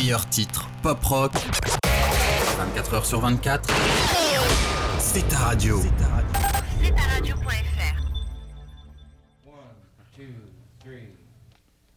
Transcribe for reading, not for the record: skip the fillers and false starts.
meilleurs titres pop-rock, 24 heures sur 24, c'est ta radio. C'est ta radio.fr. 1, 2, 3